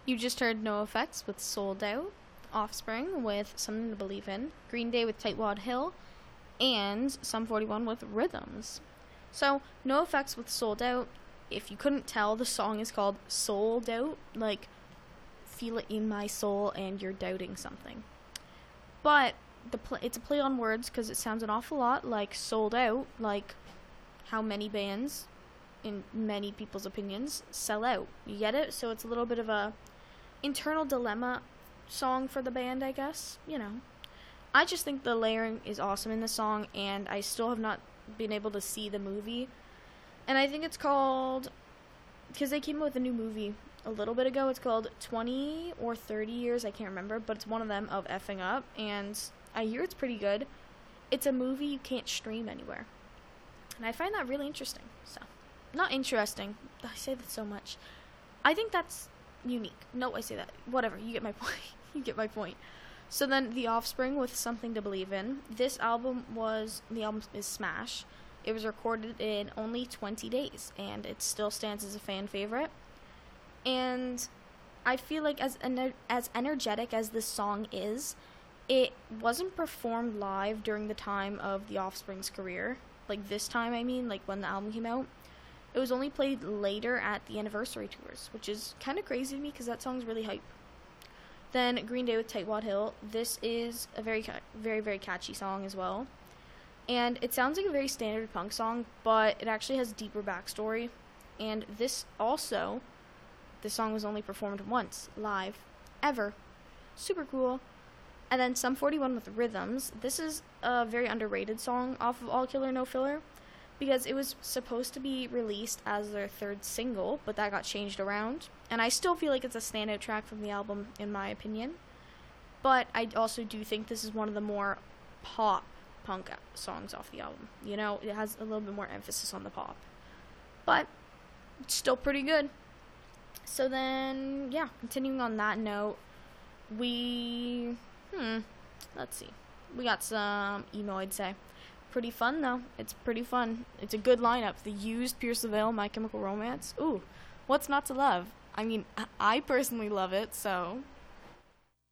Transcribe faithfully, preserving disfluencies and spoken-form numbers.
You just heard NoFX with Sold Out, Offspring with Something to Believe in, Green Day with Tightwad Hill, and Sum forty-one with Rhythms. So, NoFX with Sold Out, if you couldn't tell, the song is called Sold Out, like, feel it in my soul and you're doubting something. But the pl- it's a play on words because it sounds an awful lot like sold out, like how many bands, in many people's opinions, sell out. You get it? So it's a little bit of a internal dilemma song for the band, I guess. You know. I just think the layering is awesome in the song, and I still have not been able to see the movie. And I think it's called, because they came out with a new movie a little bit ago. It's called twenty or thirty years, I can't remember, but it's one of them of effing up, and I hear it's pretty good. It's a movie you can't stream anywhere, and I find that really interesting. So, not interesting, I say that so much. I think that's unique. No, I say that. Whatever, you get my point. You get my point. So then, The Offspring with Something to Believe in. This album was, the album is smash. It was recorded in only twenty days, and it still stands as a fan favorite. And I feel like as ener- as energetic as this song is, it wasn't performed live during the time of The Offspring's career. Like this time, I mean, like when the album came out. It was only played later at the anniversary tours, which is kind of crazy to me because that song's really hype. Then Green Day with Tightwad Hill. This is a very, ca- very, very catchy song as well. And it sounds like a very standard punk song, but it actually has deeper backstory. And this also... This song was only performed once, live, ever. Super cool. And then Sum forty-one with Rhythms. This is a very underrated song off of All Killer No Filler, because it was supposed to be released as their third single, but that got changed around. And I still feel like it's a standout track from the album, in my opinion. But I also do think this is one of the more pop punk songs off the album. You know, it has a little bit more emphasis on the pop. But it's still pretty good. So then, yeah, continuing on that note, we, hmm, let's see. We got some emo, I'd say. Pretty fun, though. It's pretty fun. It's a good lineup. The Used, Pierce the Veil, My Chemical Romance. Ooh, what's not to love? I mean, I personally love it, so